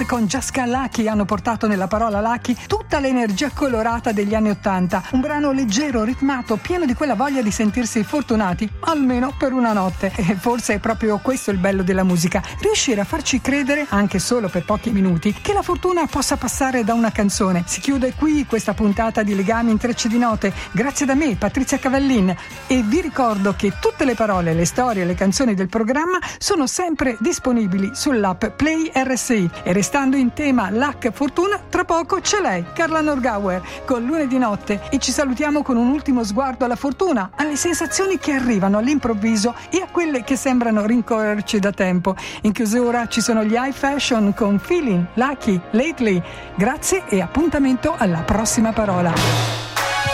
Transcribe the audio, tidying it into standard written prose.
Beatles con Jessica Lucky hanno portato nella parola Lucky tutta l'energia colorata degli anni '80, un brano leggero, ritmato, pieno di quella voglia di sentirsi fortunati, almeno per una notte. E forse è proprio questo il bello della musica, riuscire a farci credere, anche solo per pochi minuti, che la fortuna possa passare da una canzone. Si chiude qui questa puntata di Legami Intrecci di Note, grazie da me, Patrizia Cavallin, e vi ricordo che tutte le parole, le storie e le canzoni del programma sono sempre disponibili sull'app Play RSI. E restando in tema luck fortuna, tra poco c'è lei, Carla Norgauer, con Lunedì Notte, e ci salutiamo con un ultimo sguardo alla fortuna, alle sensazioni che arrivano all'improvviso e a quelle che sembrano rincorrerci da tempo. In chiusura ci sono gli High Fashion con Feeling Lucky Lately. Grazie e appuntamento alla prossima parola.